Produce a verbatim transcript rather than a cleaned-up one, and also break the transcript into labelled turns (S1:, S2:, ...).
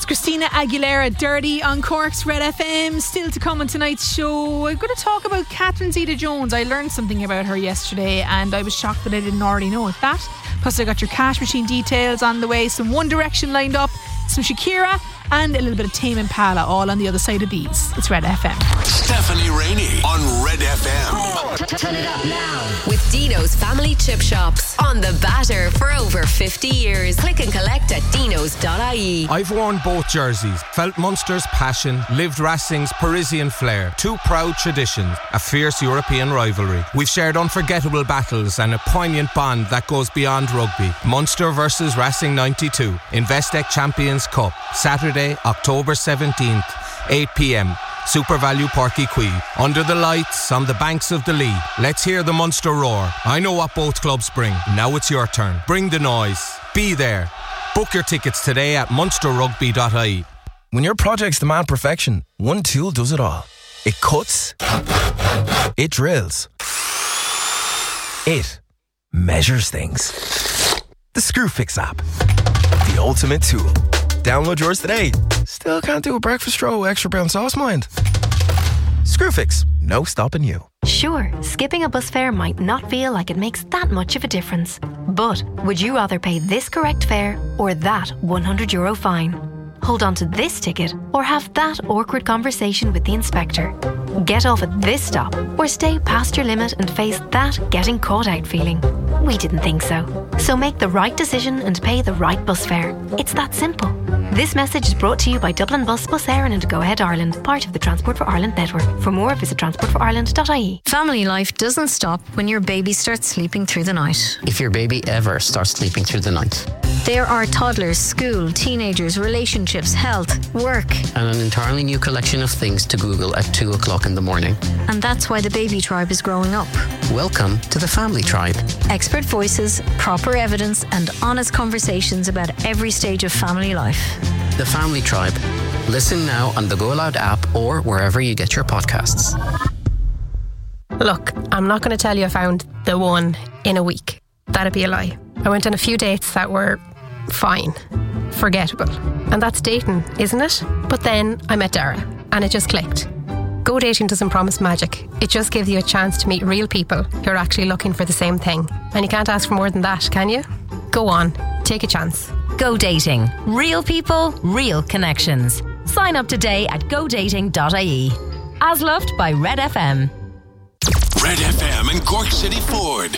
S1: Christina Aguilera, Dirty on Cork's Red F M. Still to come on tonight's show, I'm going to talk about Catherine Zeta-Jones. I learned something about her yesterday and I was shocked that I didn't already know that. Plus I got your cash machine details on the way, some One Direction lined up, some Shakira and a little bit of Tame Impala, all on the other side of these. It's Red F M.
S2: Stephanie Rainey on Red F M.
S3: Turn it up now with Dino's Family Chip Shops on the batter for over fifty years. Click and collect at dinos dot I E.
S4: I've worn both jerseys, felt Munster's passion, lived Racing's Parisian flair. Two proud traditions, a fierce European rivalry. We've shared unforgettable battles and a poignant bond that goes beyond rugby. Munster versus Racing ninety-two, Investec Champions Cup, Saturday, October seventeenth, eight p.m. Super Value Porky Quay. Under the lights, on the banks of the Lee. Let's hear the Munster roar. I know what both clubs bring. Now it's your turn. Bring the noise. Be there. Book your tickets today at munster rugby dot I E.
S5: When your projects demand perfection, one tool does it all. It cuts. It drills. It measures things. The Screwfix app. The ultimate tool. Download yours today. Still can't do a breakfast roll with extra brown sauce, mind? Screwfix. No stopping you.
S6: Sure, skipping a bus fare might not feel like it makes that much of a difference. But would you rather pay this correct fare or that one hundred euro fine? Hold on to this ticket or have that awkward conversation with the inspector? Get off at this stop or stay past your limit and face that getting caught out feeling? We didn't think so. So make the right decision and pay the right bus fare. It's that simple. This message is brought to you by Dublin Bus, Bus Éireann and Go Ahead Ireland, part of the Transport for Ireland network. For more, visit transport for ireland dot I E.
S7: Family life doesn't stop when your baby starts sleeping through the night.
S8: If your baby ever starts sleeping through the night.
S7: There are toddlers, school, teenagers, relationships, health, work.
S8: And an entirely new collection of things to Google at two o'clock in the morning.
S7: And that's why the baby tribe is growing up.
S8: Welcome to the Family Tribe.
S7: Expert voices, proper evidence and honest conversations about every stage of family life.
S8: The Family Tribe. Listen now on the Go Loud app or wherever you get your podcasts.
S9: Look, I'm not going to tell you I found the one in a week. That'd be a lie. I went on a few dates that were fine, forgettable. And that's dating, isn't it? But then I met Dara and it just clicked. Go Dating doesn't promise magic. It just gives you a chance to meet real people who are actually looking for the same thing. And you can't ask for more than that, can you? Go on, take a chance.
S10: Go Dating. Real people, real connections. Sign up today at go dating dot I E. As loved by Red F M.
S2: Red F M and Cork City Ford.